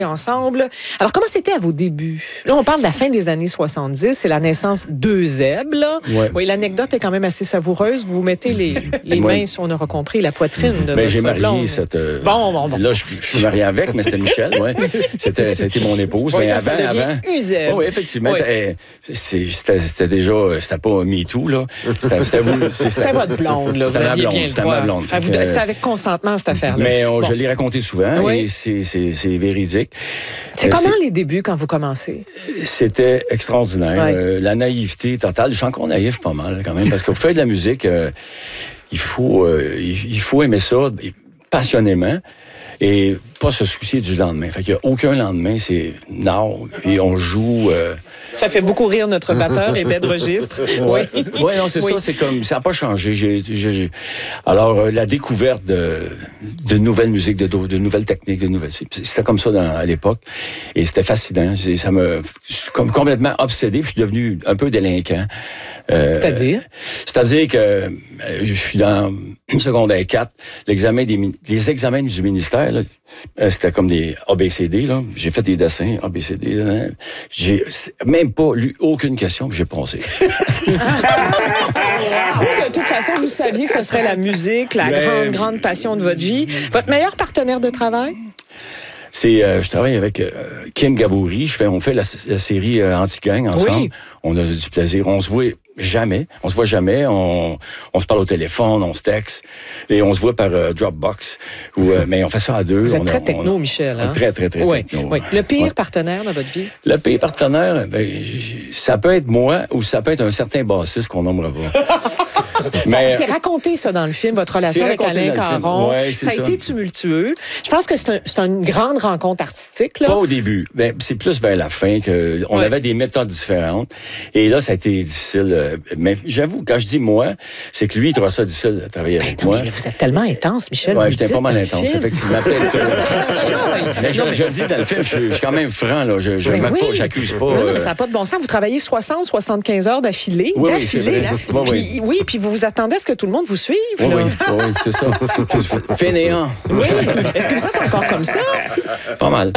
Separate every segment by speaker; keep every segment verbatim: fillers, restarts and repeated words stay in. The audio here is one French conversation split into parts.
Speaker 1: ensemble. Alors, comment c'était à vos débuts? Là, on parle de la fin des années soixante-dix, c'est la naissance de Zeb, là.
Speaker 2: Ouais.
Speaker 1: Oui, l'anecdote est quand même assez savoureuse. Vous mettez les, les mains,
Speaker 2: Ouais.
Speaker 1: si on aura compris, la poitrine de
Speaker 2: Ben,
Speaker 1: votre
Speaker 2: j'ai marié
Speaker 1: blonde.
Speaker 2: cette... Euh,
Speaker 1: Bon, bon, bon.
Speaker 2: Là, je, je suis marié avec, mais c'était Michel, ouais. C'était, ça a été mon épouse.
Speaker 1: Oui,
Speaker 2: mais
Speaker 1: là,
Speaker 2: avant,
Speaker 1: ça devient
Speaker 2: avant...
Speaker 1: Uzeb.
Speaker 2: Oh, oui, effectivement.
Speaker 1: Oui.
Speaker 2: Eh, c'est- c'est- C'était, c'était déjà... C'était pas MeToo, là. C'était, c'était vous... c'est-
Speaker 1: C'était votre blonde, là.
Speaker 2: C'était
Speaker 1: vous
Speaker 2: ma
Speaker 1: aviez
Speaker 2: blonde,
Speaker 1: bien le
Speaker 2: c'était
Speaker 1: droit.
Speaker 2: ma blonde.
Speaker 1: Ah, vous-
Speaker 2: Fait que-
Speaker 1: C'est avec consentement, cette affaire-là.
Speaker 2: Mais on-
Speaker 1: Bon.
Speaker 2: je l'ai raconté souvent
Speaker 1: Oui.
Speaker 2: et c'est, c'est, c'est véridique.
Speaker 1: C'est
Speaker 2: Euh,
Speaker 1: comment les débuts quand vous commencez?
Speaker 2: C'était extraordinaire.
Speaker 1: Ouais.
Speaker 2: Euh, la naïveté totale. Je suis encore naïf pas mal, quand même, parce que pour faire de la musique, euh, il faut, euh, il, il faut aimer ça passionnément et pas se soucier du lendemain. Fait qu'il y a aucun lendemain, c'est non. Puis on joue. Euh,
Speaker 1: Ça fait beaucoup rire notre batteur et de registre.
Speaker 2: Ouais,
Speaker 1: Oui.
Speaker 2: ouais, non, c'est
Speaker 1: Oui.
Speaker 2: ça, c'est comme, ça n'a pas changé. J'ai, j'ai, j'ai- Alors, euh, la découverte de, de nouvelles musiques, de, de nouvelles techniques, de nouvelles, c'était comme ça dans, à l'époque, et c'était fascinant. C'est- Ça me, comme complètement obsédé, puis je suis devenu un peu délinquant. Euh,
Speaker 1: C'est-à-dire?
Speaker 2: C'est-à-dire que euh, je suis dans secondaire quatre, l'examen des, mi- les examens du ministère, là, euh, c'était comme des A B C D, là. J'ai fait des dessins, A B C D, là. J'ai même pas lu aucune question que j'ai passé.
Speaker 1: Vous, de toute façon, vous saviez que ce serait la musique, la
Speaker 2: Mais-
Speaker 1: grande, grande passion de votre vie. Votre meilleur partenaire de travail?
Speaker 2: C'est, euh, je travaille avec euh, Kim Gabouri. Je fais, on fait la, la série euh, Anti-Gang ensemble.
Speaker 1: Oui.
Speaker 2: On a du plaisir. On se voit jamais. On se voit jamais. On, on se parle au téléphone, on se texte. Et on se voit par euh, Dropbox. Ou, euh, mais on fait ça à deux.
Speaker 1: Vous êtes
Speaker 2: On a-
Speaker 1: très
Speaker 2: on a-
Speaker 1: techno, Michel. Hein?
Speaker 2: Très, très, très
Speaker 1: Oui,
Speaker 2: techno.
Speaker 1: oui. Le pire
Speaker 2: Ouais.
Speaker 1: partenaire dans votre vie?
Speaker 2: Le pire partenaire, ben, j- ça peut être moi ou ça peut être un certain bassiste qu'on nommera pas. mais
Speaker 1: C'est raconté, ça, dans le film, votre relation
Speaker 2: C'est
Speaker 1: avec
Speaker 2: raconté
Speaker 1: Alain
Speaker 2: dans le film.
Speaker 1: Caron.
Speaker 2: Ouais, c'est
Speaker 1: ça a
Speaker 2: ça.
Speaker 1: été tumultueux. Je pense que c'est un, c'est une grande rencontre artistique, là.
Speaker 2: pas au début. Ben, c'est plus vers la fin que on
Speaker 1: Ouais.
Speaker 2: avait des méthodes différentes. Et là, ça a été difficile. euh, Mais j'avoue, quand je dis moi, c'est que lui, il trouve ça difficile de travailler
Speaker 1: Ben
Speaker 2: avec
Speaker 1: non,
Speaker 2: moi.
Speaker 1: mais là, vous êtes tellement intense, Michel.
Speaker 2: Ouais,
Speaker 1: vous
Speaker 2: j'étais
Speaker 1: le
Speaker 2: pas
Speaker 1: dites
Speaker 2: mal
Speaker 1: dans le
Speaker 2: intense,
Speaker 1: film.
Speaker 2: effectivement. Peut-être. euh, mais je, je le dis dans le film, je, je suis quand même franc, là. Je, je
Speaker 1: Ben
Speaker 2: m'ac-
Speaker 1: oui.
Speaker 2: pas, j'accuse pas.
Speaker 1: Non, non,
Speaker 2: euh,
Speaker 1: mais ça n'a pas de bon sens. Vous travaillez soixante, soixante-quinze heures d'affilée.
Speaker 2: Oui, oui,
Speaker 1: d'affilée,
Speaker 2: c'est vrai.
Speaker 1: là.
Speaker 2: Oui, oui.
Speaker 1: Puis, oui, puis vous vous attendez à ce que tout le monde vous suive,
Speaker 2: Oui,
Speaker 1: là.
Speaker 2: oui, oui, c'est ça. Fainéant.
Speaker 1: Oui. Est-ce que vous êtes encore comme ça?
Speaker 2: Pas mal.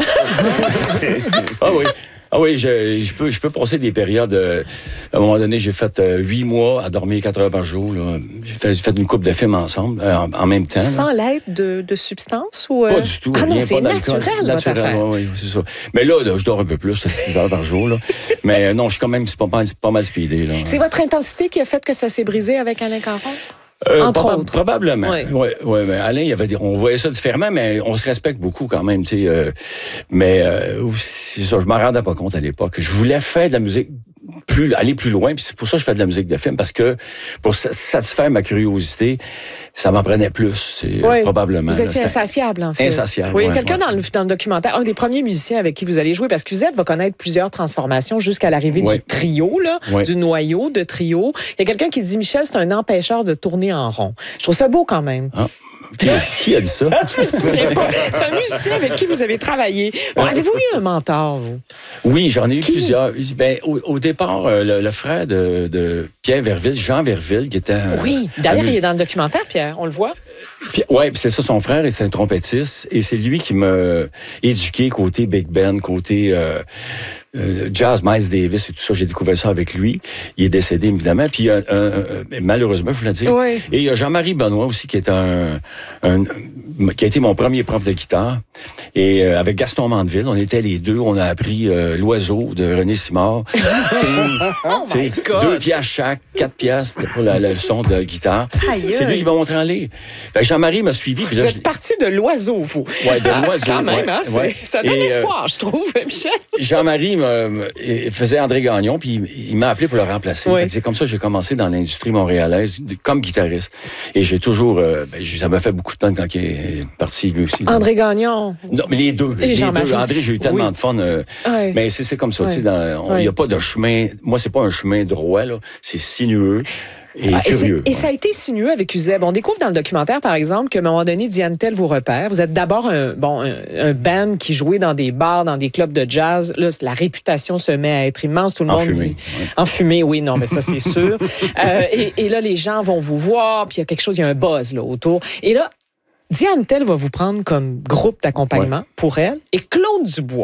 Speaker 2: ah oui. Ah oui, je, je, peux, je peux passer des périodes. euh, à un moment donné, j'ai fait euh, huit mois à dormir quatre heures par jour. Là. J'ai fait, j'ai fait une couple de films ensemble, euh, en, en même temps. là.
Speaker 1: Sans l'aide de, de substances? Ou, euh?
Speaker 2: Pas du tout.
Speaker 1: Ah non,
Speaker 2: rien,
Speaker 1: c'est
Speaker 2: pas d'alcool.
Speaker 1: naturel, votre affaire.
Speaker 2: Oui, oui, c'est ça. Mais là, là, je dors un peu plus, c'est six heures par jour. Là. Mais euh, non, je suis quand même pas mal, pas mal speedé. Là.
Speaker 1: C'est votre intensité qui a fait que ça s'est brisé avec Alain Caron?
Speaker 2: Euh,
Speaker 1: Entre
Speaker 2: proba-
Speaker 1: autres.
Speaker 2: Probablement.
Speaker 1: Ouais.
Speaker 2: Oui, ouais, mais Alain, il y avait des, on voyait ça différemment, mais on se respecte beaucoup quand même. Tu sais, euh, mais euh, c'est ça, je m'en rendais pas compte à l'époque. Je voulais faire de la musique, plus, aller plus loin, puis c'est pour ça que je fais de la musique de film, parce que pour sa- satisfaire ma curiosité, ça m'en prenait plus, c'est, euh,
Speaker 1: Oui.
Speaker 2: probablement.
Speaker 1: Vous
Speaker 2: là.
Speaker 1: étiez
Speaker 2: C'était
Speaker 1: insatiable, en fait.
Speaker 2: Insatiable,
Speaker 1: Oui, il y a
Speaker 2: ouais,
Speaker 1: quelqu'un
Speaker 2: ouais.
Speaker 1: dans, le, dans le documentaire, un des premiers musiciens avec qui vous allez jouer, parce que Uzeb va connaître plusieurs transformations jusqu'à l'arrivée
Speaker 2: Ouais.
Speaker 1: du trio, là,
Speaker 2: Ouais.
Speaker 1: du noyau de trio. Il y a quelqu'un qui dit, Michel, c'est un empêcheur de tourner en rond. Je trouve ça beau quand même.
Speaker 2: Ah, qui, qui a dit ça?
Speaker 1: Je me souviens pas. C'est un musicien avec qui vous avez travaillé. Bon, avez-vous eu un mentor, vous?
Speaker 2: Oui, j'en ai eu
Speaker 1: Qui?
Speaker 2: plusieurs. Ben, au, au départ, euh, le, le frère de, de Pierre Verville, Jean Verville, qui était... un-
Speaker 1: Oui.
Speaker 2: un
Speaker 1: D'ailleurs,
Speaker 2: mus-
Speaker 1: il est dans le documentaire, Pierre. On le voit.
Speaker 2: Puis, ouais, puis c'est ça, son frère, et c'est un trompettiste, et c'est lui qui m'a éduqué côté Big Band, côté euh, euh, jazz, Miles Davis et tout ça. J'ai découvert ça avec lui. Il est décédé, évidemment. Puis, euh, euh, euh, malheureusement, je voulais dire.
Speaker 1: Oui.
Speaker 2: Et il y a Jean-Marie Benoît aussi, qui est un, un- qui a été mon premier prof de guitare. Et euh, avec Gaston Mandeville, on était les deux. On a appris euh, L'Oiseau de René Simard. Et,
Speaker 1: Oh
Speaker 2: tu sais,
Speaker 1: my God!
Speaker 2: deux piastres chaque, quatre piastres pour la, la leçon de guitare.
Speaker 1: Aïe,
Speaker 2: C'est lui
Speaker 1: aïe.
Speaker 2: qui m'a montré en ligne. Fait que Jean-Marie m'a suivi. Puis
Speaker 1: Vous
Speaker 2: là,
Speaker 1: êtes
Speaker 2: je-
Speaker 1: parti de l'oiseau, vous.
Speaker 2: Ouais, de
Speaker 1: Ah,
Speaker 2: l'oiseau,
Speaker 1: Quand même,
Speaker 2: ouais,
Speaker 1: hein? c'est-
Speaker 2: ouais.
Speaker 1: Ça donne
Speaker 2: Et, euh,
Speaker 1: espoir, je trouve, Michel.
Speaker 2: Jean-Marie me, me- il faisait André Gagnon, puis il, il m'a appelé pour le remplacer.
Speaker 1: Oui.
Speaker 2: Fait que c'est comme ça que j'ai commencé dans l'industrie montréalaise de- comme guitariste. Et j'ai toujours... euh, ben, ça m'a fait beaucoup de peine quand il est parti, lui aussi.
Speaker 1: André Gagnon.
Speaker 2: Non, mais les deux.
Speaker 1: Et
Speaker 2: les
Speaker 1: Jean-Marie.
Speaker 2: deux. André, j'ai eu tellement
Speaker 1: Oui.
Speaker 2: de fun. euh,
Speaker 1: Ouais.
Speaker 2: Mais c'est c'est comme ça, tu
Speaker 1: Ouais.
Speaker 2: sais, dans- on- il n'y
Speaker 1: Ouais.
Speaker 2: a pas de chemin... Moi, c'est pas un chemin droit, là. C'est sinueux et
Speaker 1: Ah, et c'est-
Speaker 2: curieux.
Speaker 1: Et,
Speaker 2: ouais.
Speaker 1: ça a été sinueux avec Uzeb. On découvre dans le documentaire, par exemple, qu'à un moment donné, Diane Tell vous repère. Vous êtes d'abord un, bon, un, un band qui jouait dans des bars, dans des clubs de jazz. Là, la réputation se met à être immense. Tout le monde
Speaker 2: Enfumée,
Speaker 1: dit...
Speaker 2: ouais.
Speaker 1: Enfumé, oui, non, mais ça, c'est sûr. Euh, et, et là, les gens vont vous voir, puis il y a quelque chose, il y a un buzz là, autour. Et là, Diane Tell va vous prendre comme groupe d'accompagnement
Speaker 2: ouais.
Speaker 1: pour elle et Claude Dubois.